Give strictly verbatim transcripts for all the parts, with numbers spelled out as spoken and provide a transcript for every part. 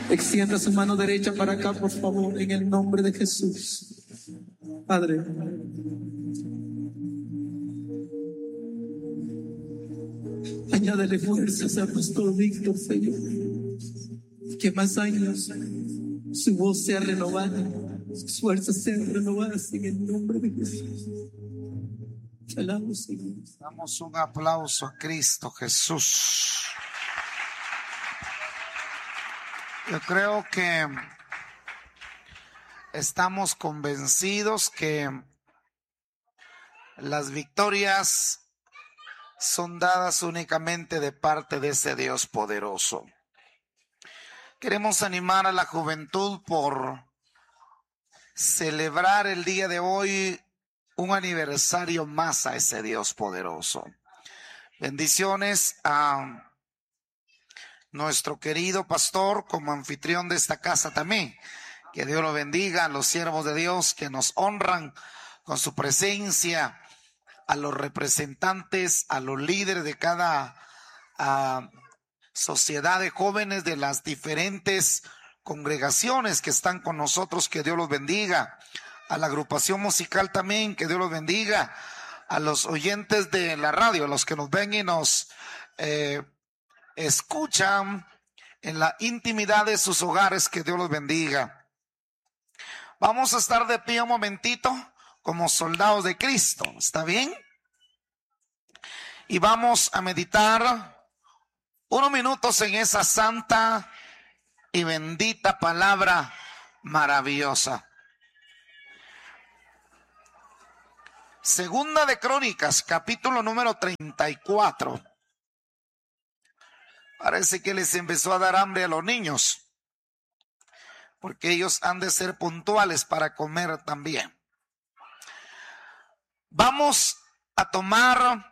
Extienda su mano derecha para acá, por favor, en el nombre de Jesús. Padre, añádele fuerzas a nuestro Víctor, Señor. Que más años su voz sea renovada, sus fuerzas sean renovadas en el nombre de Jesús. Te alabo, Señor. Damos un aplauso a Cristo Jesús. Yo creo que estamos convencidos que las victorias son dadas únicamente de parte de ese Dios poderoso. Queremos animar a la juventud por celebrar el día de hoy un aniversario más a ese Dios poderoso. Bendiciones a nuestro querido pastor como anfitrión de esta casa también. Que Dios lo bendiga, a los siervos de Dios que nos honran con su presencia, a los representantes, a los líderes de cada uh, sociedad de jóvenes de las diferentes congregaciones que están con nosotros, que Dios los bendiga, a la agrupación musical también, que Dios los bendiga, a los oyentes de la radio, a los que nos ven y nos eh, escuchan en la intimidad de sus hogares, que Dios los bendiga. Vamos a estar de pie un momentito como soldados de Cristo, ¿está bien? Y vamos a meditar unos minutos en esa santa y bendita palabra maravillosa. Segunda de Crónicas, capítulo número treinta y cuatro. Parece que les empezó a dar hambre a los niños, porque ellos han de ser puntuales para comer también. Vamos a tomar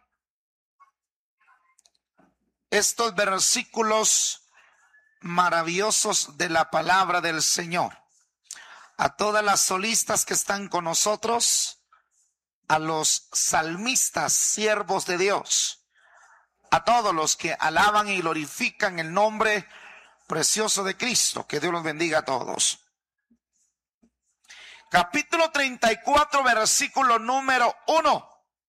estos versículos maravillosos de la palabra del Señor. A todas las solistas que están con nosotros, a los salmistas, siervos de Dios, a todos los que alaban y glorifican el nombre precioso de Cristo, que Dios los bendiga a todos. Capítulo treinta y cuatro, versículo número uno.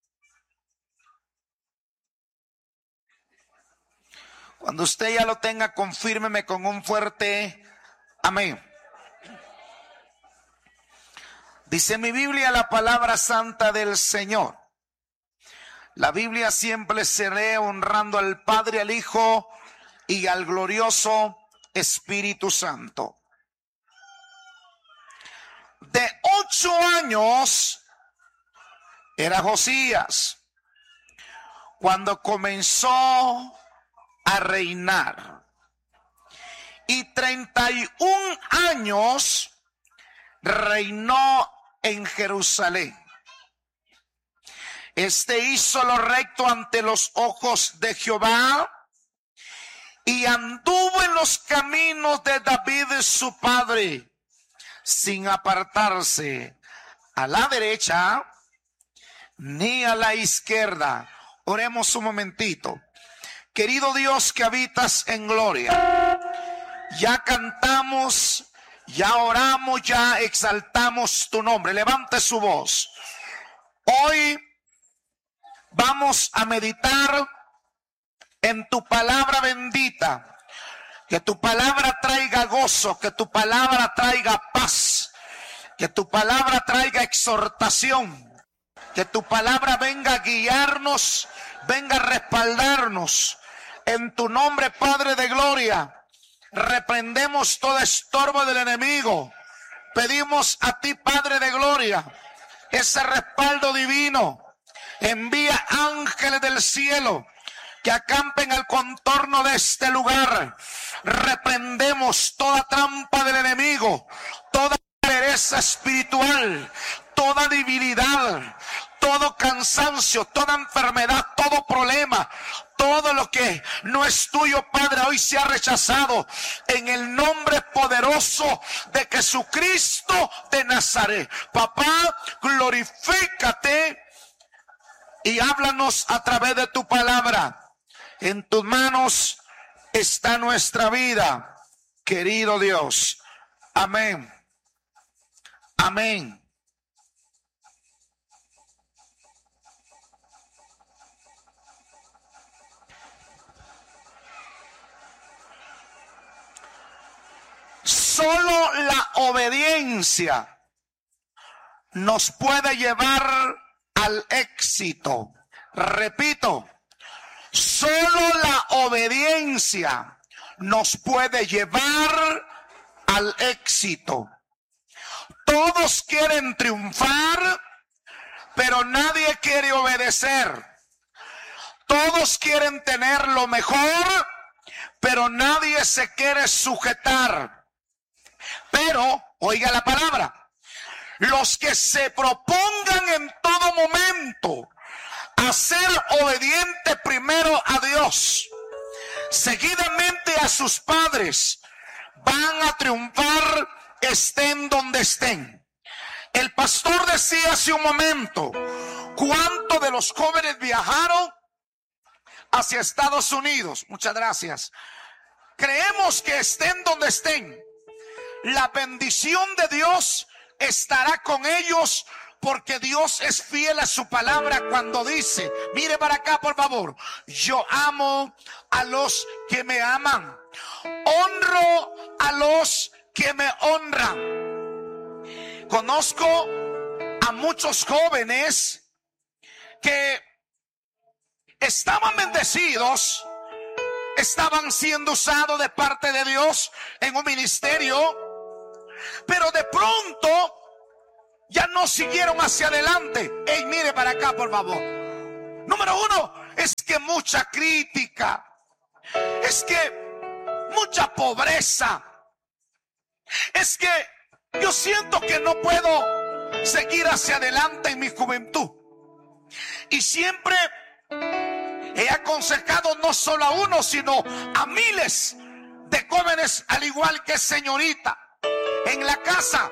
Cuando usted ya lo tenga, confírmeme con un fuerte amén. Dice mi Biblia, la palabra santa del Señor. La Biblia siempre se lee honrando al Padre, al Hijo y al glorioso Espíritu Santo. De ocho años era Josías cuando comenzó a reinar, y treinta y un años reinó en Jerusalén. Este hizo lo recto ante los ojos de Jehová y anduvo en los caminos de David su padre, sin apartarse a la derecha ni a la izquierda. Oremos un momentito. Querido Dios que habitas en gloria, ya cantamos, ya oramos, ya exaltamos tu nombre. Levante su voz. Hoy vamos a meditar en tu palabra bendita. Que tu palabra traiga gozo, que tu palabra traiga paz, que tu palabra traiga exhortación, que tu palabra venga a guiarnos, venga a respaldarnos. En tu nombre, Padre de gloria, reprendemos todo estorbo del enemigo. Pedimos a ti, Padre de gloria, ese respaldo divino. Envía ángeles del cielo que acampen al contorno de este lugar. Reprendemos toda trampa del enemigo, toda pereza espiritual, toda debilidad, todo cansancio, toda enfermedad, todo problema, todo lo que no es tuyo, Padre, hoy se ha rechazado en el nombre poderoso de Jesucristo de Nazaret. Papá, glorifícate y háblanos a través de tu palabra. En tus manos está nuestra vida. querido Dios. Amén. Amén. Solo la obediencia nos puede llevar al éxito. Repito, solo la obediencia nos puede llevar al éxito. Todos quieren triunfar, pero nadie quiere obedecer. Todos quieren tener lo mejor, pero nadie se quiere sujetar. Pero, oiga la palabra, los que se propongan en todo momento a ser obedientes primero a Dios, seguidamente a sus padres, van a triunfar estén donde estén. El pastor decía hace un momento, ¿cuántos de los jóvenes viajaron hacia Estados Unidos? Muchas gracias. Creemos que estén donde estén, la bendición de Dios estará con ellos, porque Dios es fiel a su palabra cuando dice, mire para acá por favor, yo amo a los que me aman, honro a los que me honran. Conozco a muchos jóvenes que estaban bendecidos, estaban siendo usados de parte de Dios en un ministerio, pero de pronto ya no siguieron hacia adelante. Ey, mire para acá por favor. Número uno, es que mucha crítica, es que mucha pobreza, es que yo siento que no puedo seguir hacia adelante en mi juventud. Y siempre he aconsejado no solo a uno, sino a miles de jóvenes, al igual que señorita. En la casa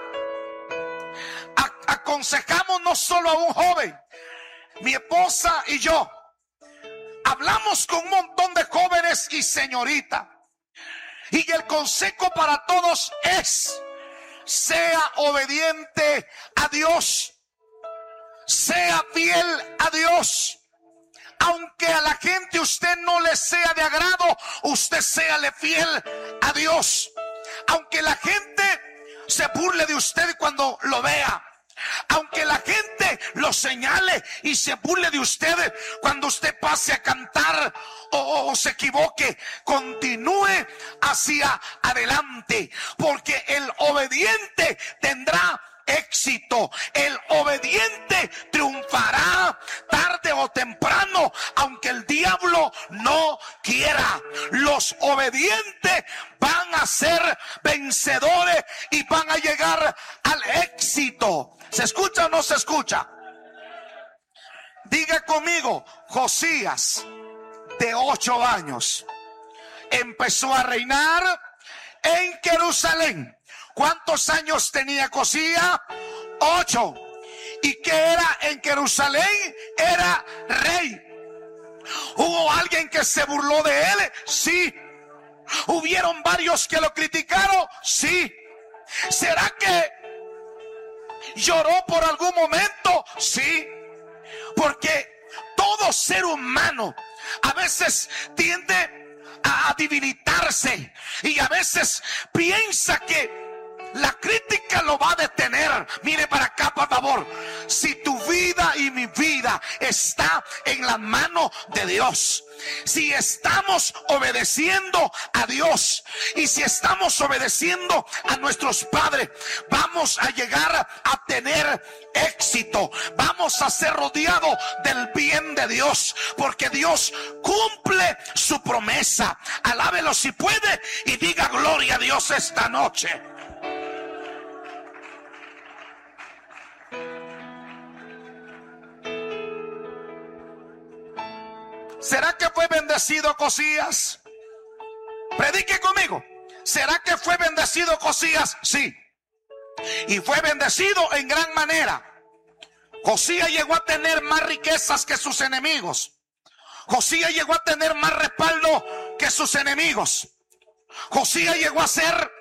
aconsejamos no solo a un joven, mi esposa y yo hablamos con un montón de jóvenes y señorita, y el consejo para todos es: sea obediente a Dios, sea fiel a Dios. Aunque a la gente usted no le sea de agrado, usted séale fiel a Dios. Aunque la gente se burle de usted cuando lo vea, aunque la gente lo señale y se burle de usted cuando usted pase a cantar o, o, o se equivoque, continúe hacia adelante, porque el obediente tendrá éxito. El obediente triunfará tarde o temprano, aunque el diablo no quiera. Los obedientes van a ser vencedores y van a llegar al éxito. ¿Se escucha o no se escucha? Diga conmigo, Josías, de ocho años, empezó a reinar en Jerusalén. ¿Cuántos años tenía Josías? Ocho. ¿Y qué era en Jerusalén? Era rey. ¿Hubo alguien que se burló de él? Sí. ¿Hubieron varios que lo criticaron? Sí. ¿Será que lloró por algún momento? Sí. Porque todo ser humano a veces tiende a debilitarse y a veces piensa que la crítica lo va a detener. Mire para acá por favor. Si tu vida y mi vida está en la mano de Dios, si estamos obedeciendo a Dios y si estamos obedeciendo a nuestros padres, vamos a llegar a tener éxito. Vamos a ser rodeados del bien de Dios, porque Dios cumple su promesa. Alábelo si puede y diga gloria a Dios esta noche. ¿Será que fue bendecido Josías? Predique conmigo. ¿Será que fue bendecido Josías? Sí. Y fue bendecido en gran manera. Josías llegó a tener más riquezas que sus enemigos. Josías llegó a tener más respaldo que sus enemigos. Josías llegó a ser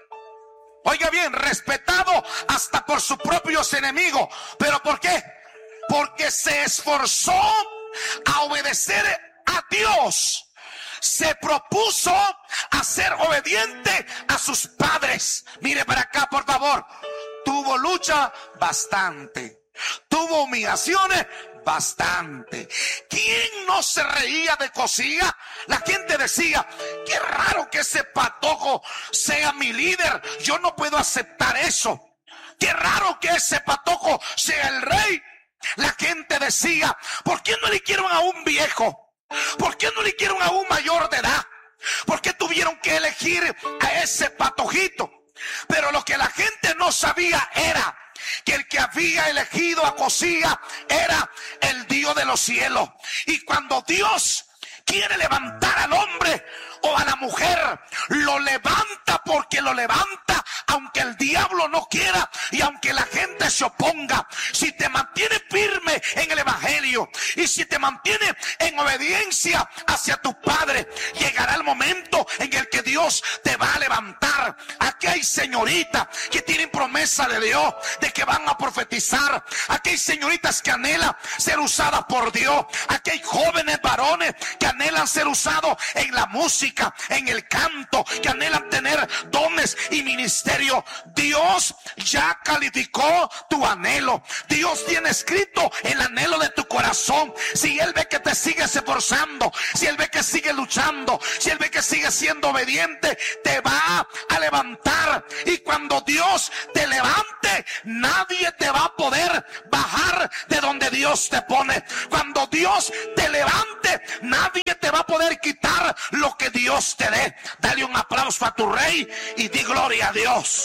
Oiga bien, respetado hasta por sus propios enemigos. ¿Pero por qué? Porque se esforzó a obedecer a Dios. Se propuso a ser obediente a sus padres. Mire para acá, por favor. Tuvo lucha bastante. Tuvo humillaciones bastante. ¿Quién no se reía de Josías? La gente decía: qué raro que ese patojo sea mi líder. Yo no puedo aceptar eso. Qué raro que ese patojo sea el rey. La gente decía: ¿por qué no eligieron a un viejo? ¿Por qué no eligieron a un mayor de edad? ¿Por qué tuvieron que elegir a ese patojito? Pero lo que la gente no sabía era que el que había elegido a Josías era el Dios de los cielos. Y cuando Dios quiere levantar al hombre o a la mujer, lo levanta porque lo levanta aunque el diablo no quiera y aunque la gente se oponga. Si te mantiene firme en el evangelio y si te mantiene en obediencia hacia tu padre, llegará el momento en el que Dios te va a levantar. Aquí hay señoritas que tienen promesa de Dios de que van a profetizar. Aquí hay señoritas que anhelan ser usadas por Dios. Aquí hay jóvenes varones que anhelan ser usados en la música, en el canto, que anhelan tener dones y ministerio. Dios ya calificó tu anhelo. Dios tiene escrito el anhelo de tu corazón. Si Él ve que te sigues esforzando, si Él ve que sigues luchando, si Él ve que sigues siendo obediente, te va a levantar. Y cuando Dios te levante, nadie te va a poder bajar de donde Dios te pone. Cuando Dios te levante, nadie te va a poder quitar lo que Dios te dé. Dale un aplauso a tu rey y di gloria a Dios.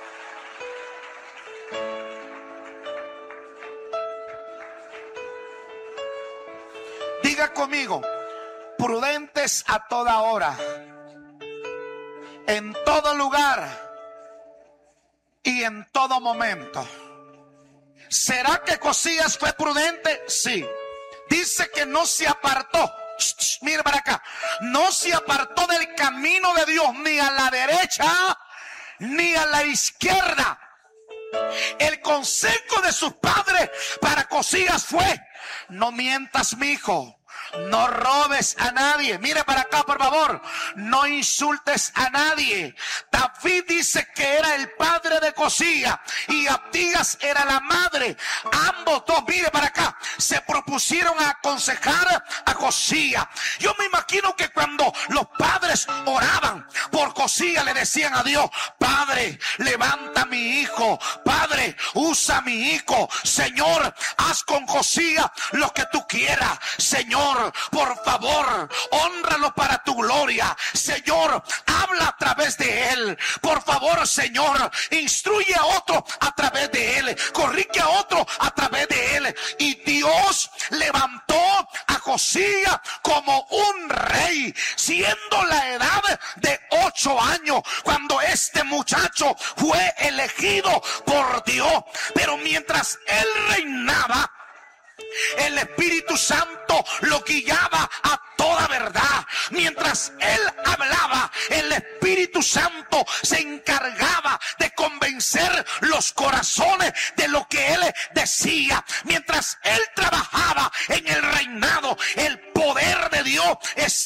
Diga conmigo: prudentes a toda hora, en todo lugar y en todo momento. ¿Será que Josías fue prudente? Sí. Dice que no se apartó. Mira para acá. No se apartó del camino de Dios ni a la derecha ni a la izquierda. El consejo de sus padres para Josías fue: no mientas, mi hijo. No robes a nadie. Mire para acá, por favor. No insultes a nadie. David dice que era el padre de Josías y Abdías era la madre. Ambos dos, mire para acá, se propusieron a aconsejar a Josías. Yo me imagino que cuando los padres oraban por Josías, le decían a Dios: Padre, levanta a mi hijo. Padre, usa a mi hijo. Señor, haz con Josías lo que tú quieras. Señor, por favor, hónralo para tu gloria. Señor, habla a través de él. Por favor, Señor, instruye a otro a través de él. Corrige a otro a través de él. Y Dios levantó a Josías como un rey, siendo la edad de ocho años cuando este muchacho fue elegido por Dios. Pero mientras él reinaba, el Espíritu Santo lo guiaba a toda verdad. Mientras él hablaba, el Espíritu Santo se encargaba de convencer los corazones de lo que él decía. Mientras él trabajaba en el reinado, el poder de Dios estaba